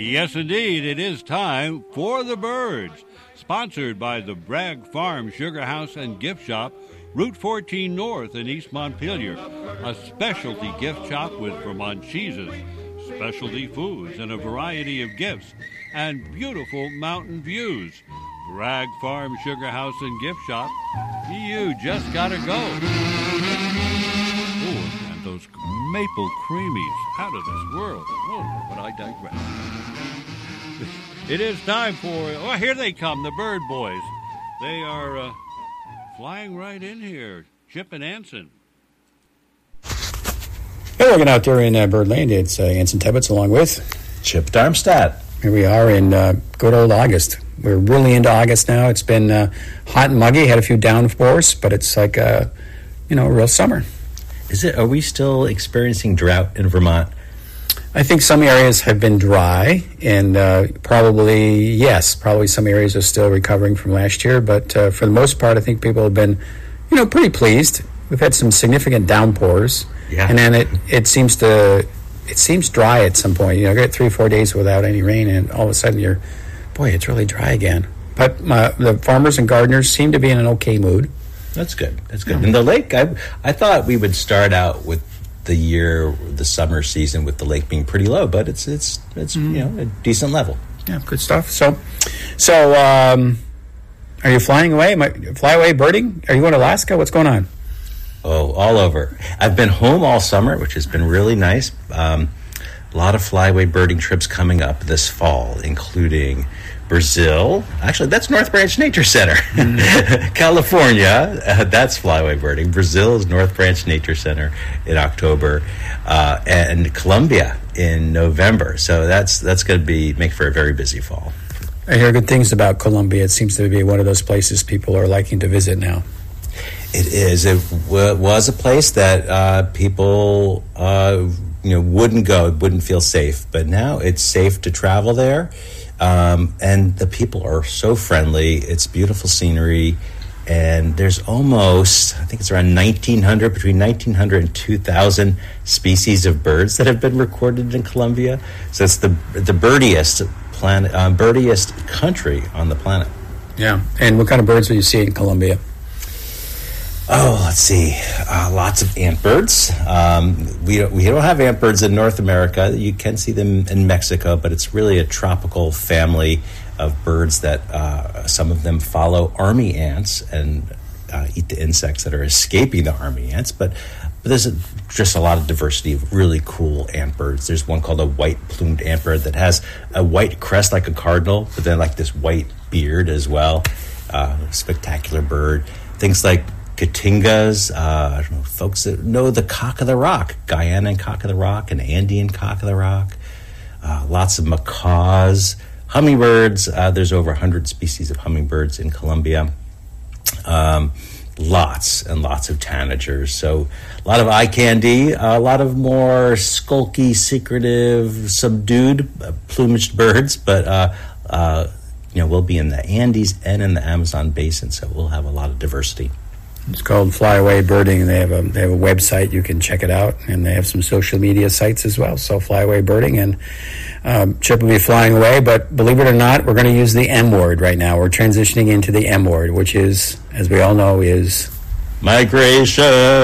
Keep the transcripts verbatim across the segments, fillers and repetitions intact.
Yes, indeed. It is time for the birds. Sponsored by the Bragg Farm Sugar House and Gift Shop, Route fourteen North in East Montpelier. A specialty gift shop with Vermont cheeses, specialty foods, and a variety of gifts, and beautiful mountain views. Bragg Farm Sugar House and Gift Shop. You just gotta go. Oh, and those maple creamies out of this world. Oh, but I digress. It is time for, oh, here they come, the Bird Boys. They are uh, flying right in here. Chip and Anson. Hey, looking out there in uh, Birdland, it's uh, Anson Tebbets along with Chip Darmstadt. Here we are in uh, good old August. We're really into August now. It's been uh, hot and muggy, had a few downpours, but it's like, uh, you know, a real summer. Is it? Are we still experiencing drought in Vermont? I think some areas have been dry, and uh, probably, yes, probably some areas are still recovering from last year, but uh, for the most part, I think people have been, you know, pretty pleased. We've had some significant downpours, yeah. and then it, it seems to, it seems dry at some point. You know, get three or four days without any rain, and all of a sudden you're, boy, it's really dry again. But uh, the farmers and gardeners seem to be in an okay mood. That's good. That's good. Yeah. And the lake, I, I thought we would start out with the year, the summer season, with the lake being pretty low, but it's it's it's mm-hmm. you know, a decent level. Yeah, good stuff. So, so um, are you flying away? Am I, fly away birding? Are you going to Alaska? What's going on? Oh, all over. I've been home all summer, which has been really nice. Um, a lot of flyaway birding trips coming up this fall, including Brazil. Actually, that's North Branch Nature Center. Mm-hmm. California, uh, that's flyaway birding. Brazil is North Branch Nature Center in October, uh, and Colombia in November. So that's that's going to be make for a very busy fall. I hear good things about Colombia. It seems to be one of those places people are liking to visit now. It is. It w- was a place that uh, people uh, you know wouldn't go, wouldn't feel safe, but now it's safe to travel there. Um, and the people are so friendly. It's beautiful scenery, and there's almost, I think it's around nineteen hundred, between nineteen hundred and two thousand species of birds that have been recorded in Colombia. So it's the the birdiest planet, uh, birdiest country on the planet. Yeah, and what kind of birds do you see in Colombia? Oh, let's see. Uh, lots of antbirds. Um, we don't, we don't have antbirds in North America. You can see them in Mexico, but it's really a tropical family of birds that uh, some of them follow army ants and uh, eat the insects that are escaping the army ants. But, but there's a, just a lot of diversity of really cool antbirds. There's one called a white-plumed antbird that has a white crest like a cardinal, but then like this white beard as well. Uh, spectacular bird. Things like Cotingas, uh, I don't know, folks that know the cock of the rock, Guyanan cock of the rock and Andean cock of the rock. Uh, lots of macaws, hummingbirds. Uh, there's over one hundred species of hummingbirds in Colombia. Um, lots and lots of tanagers. So a lot of eye candy, a lot of more skulky, secretive, subdued, uh, plumaged birds. But uh, uh, you know, we'll be in the Andes and in the Amazon basin, so we'll have a lot of diversity. It's called Flyaway Birding, and they have a they have a website. You can check it out, and they have some social media sites as well. So Flyaway Birding, and um, Chip will be flying away. But believe it or not, we're going to use the M word right now. We're transitioning into the M word, which is, as we all know, is migration.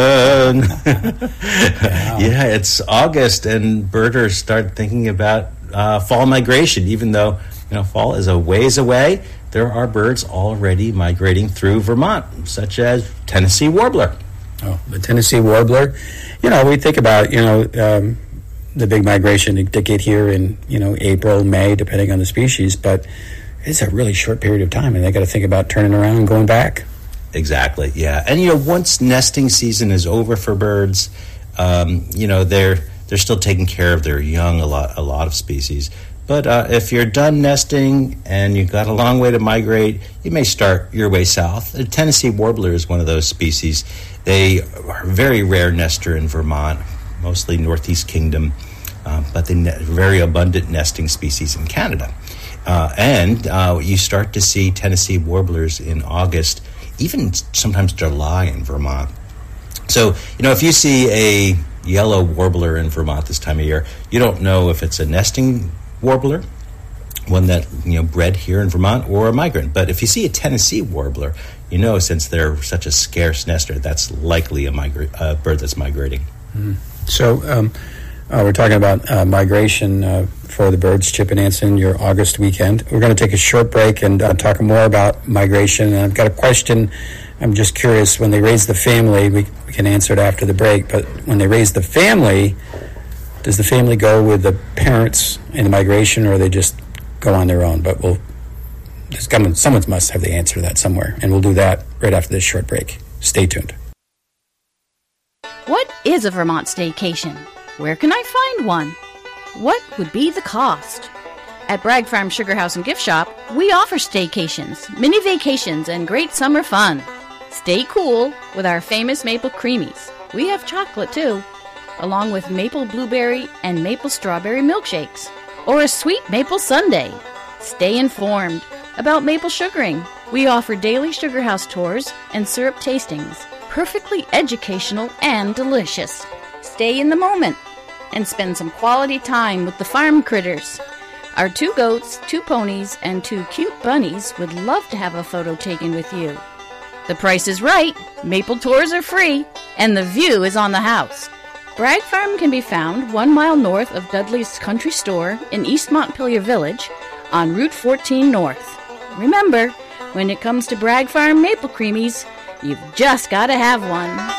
yeah. yeah, it's August, and birders start thinking about uh, fall migration, even though you know fall is a ways away. There are birds already migrating through Vermont, such as Tennessee warbler. Oh, the Tennessee warbler. You know, we think about, you know, um, the big migration to get here in, you know, April, May, depending on the species, but it's a really short period of time, and they got to think about turning around and going back. Exactly, yeah. And, you know, once nesting season is over for birds, um, you know, they're they're still taking care of their young, a lot, a lot of species. But uh, if you're done nesting and you've got a long way to migrate, you may start your way south. The Tennessee warbler is one of those species. They are a very rare nester in Vermont, mostly Northeast Kingdom, um, but they're ne- very abundant nesting species in Canada. Uh, and uh, you start to see Tennessee warblers in August, even sometimes July in Vermont. So, you know, if you see a yellow warbler in Vermont this time of year, you don't know if it's a nesting warbler one that, you know, bred here in Vermont or a migrant. But if you see a Tennessee warbler, you know, since they're such a scarce nester, that's likely a migra- uh, bird that's migrating. Mm. So um, uh, we're talking about uh, migration uh, for the birds, Chip and Anson, your August weekend. We're going to take a short break and uh, talk more about migration. And I've got a question. I'm just curious, when they raise the family, we, we can answer it after the break, but when they raise the family, does the family go with the parents in the migration, or they just go on their own? But we'll, someone, someone must have the answer to that somewhere, and we'll do that right after this short break. Stay tuned. What is a Vermont staycation? Where can I find one? What would be the cost? At Bragg Farm Sugar House and Gift Shop, we offer staycations, mini vacations, and great summer fun. Stay cool with our famous maple creamies. We have chocolate too, along with maple blueberry and maple strawberry milkshakes, or a sweet maple sundae. Stay informed about maple sugaring. We offer daily sugar house tours and syrup tastings, perfectly educational and delicious. Stay in the moment and spend some quality time with the farm critters. Our two goats, two ponies, and two cute bunnies would love to have a photo taken with you. The price is right, maple tours are free, and the view is on the house. Bragg Farm can be found one mile north of Dudley's Country Store in East Montpelier Village on Route fourteen North. Remember, when it comes to Bragg Farm maple creamies, you've just got to have one.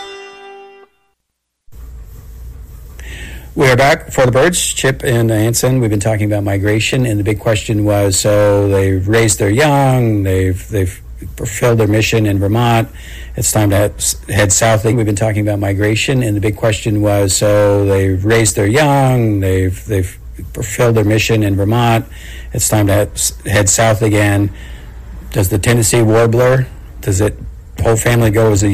We are back for the birds, Chip and Anson. We've been talking about migration, and the big question was, so they've raised their young, they've they've fulfilled their mission in Vermont. It's time to head, head south. We've been talking about migration, and the big question was, so they've raised their young, they've they've fulfilled their mission in Vermont. It's time to head, head south again. Does the Tennessee warbler, does it whole family go as a